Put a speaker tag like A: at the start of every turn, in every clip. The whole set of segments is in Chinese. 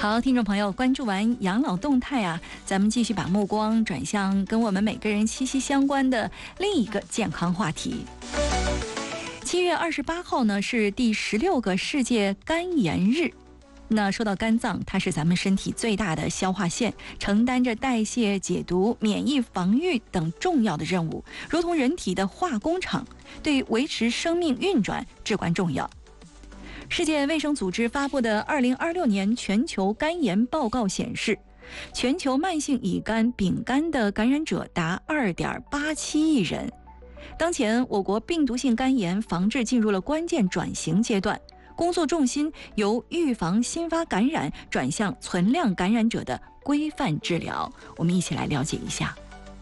A: 好，听众朋友，关注完养老动态啊，咱们继续把目光转向跟我们每个人息息相关的另一个健康话题。7月28号呢是第16个世界肝炎日。那说到肝脏，它是咱们身体最大的消化腺，承担着代谢、解毒、免疫、防御等重要的任务，如同人体的化工厂，对维持生命运转至关重要。世界卫生组织发布的2026年全球肝炎报告显示，全球慢性乙肝、丙肝的感染者达2.87亿人。当前，我国病毒性肝炎防治进入了关键转型阶段，工作重心由预防新发感染转向存量感染者的规范治疗。我们一起来了解一下。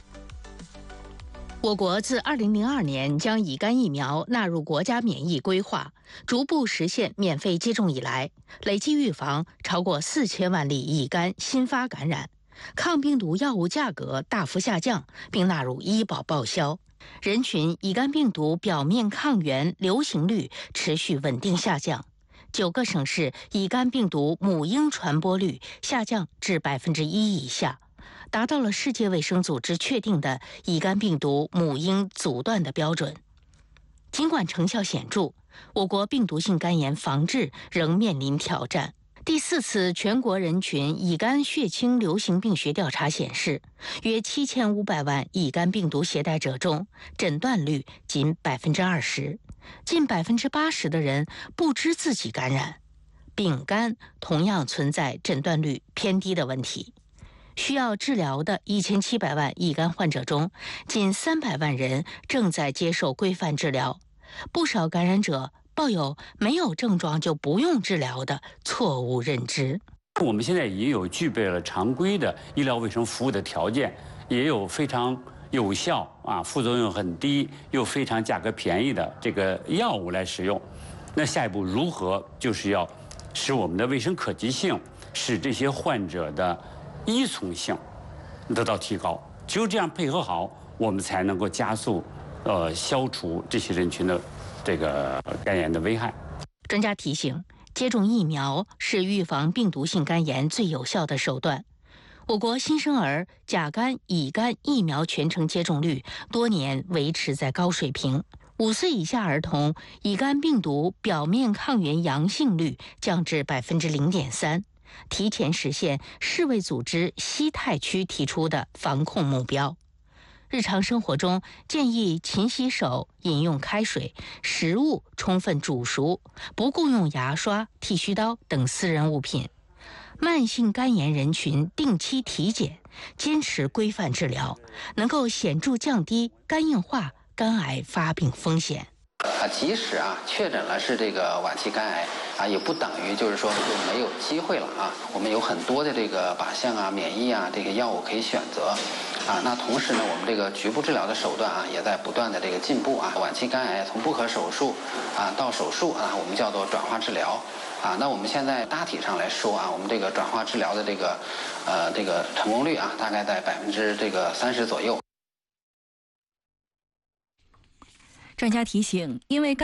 B: 我国自2002年将乙肝疫苗纳入国家免疫规划，逐步实现免费接种以来，累计预防超过4000万例乙肝新发感染，抗病毒药物价格大幅下降，并纳入医保报销。人群乙肝病毒表面抗原流行率持续稳定下降，9个省市乙肝病毒母婴传播率下降至1%以下，达到了世界卫生组织确定的乙肝病毒母婴阻断的标准。尽管成效显著，我国病毒性肝炎防治仍面临挑战。第4次全国人群乙肝血清流行病学调查显示，约7500万乙肝病毒携带者中，诊断率仅20%，近80%的人不知自己感染。丙肝同样存在诊断率偏低的问题。需要治疗的1700万乙肝患者中，仅300万人正在接受规范治疗。不少感染者抱有没有症状就不用治疗的错误认知。
C: 我们现在已有具备了常规的医疗卫生服务的条件，也有非常有效副作用很低又非常价格便宜的这个药物来使用。那下一步如何就是要使我们的卫生可及性，使这些患者的依从性得到提高。只有这样配合好，我们才能够加速消除这些人群的这个肝炎的危害。
B: 专家提醒，接种疫苗是预防病毒性肝炎最有效的手段。我国新生儿甲肝、乙肝疫苗全程接种率多年维持在高水平。5岁以下儿童乙肝病毒表面抗原阳性率降至0.3%，提前实现世卫组织西太区提出的防控目标。日常生活中建议勤洗手、饮用开水，食物充分煮熟，不共用牙刷、剃须刀等私人物品。慢性肝炎人群定期体检，坚持规范治疗，能够显著降低肝硬化、肝癌发病风险。
D: 即使确诊了是这个晚期肝癌也不等于就是说就没有机会了我们有很多的这个靶向免疫这个药物可以选择那同时呢，我们这个局部治疗的手段也在不断的这个进步晚期肝癌从不可手术到手术我们叫做转化治疗那我们现在大体上来说我们这个转化治疗的这个成功率大概在30%左右。
A: 专家提醒，因为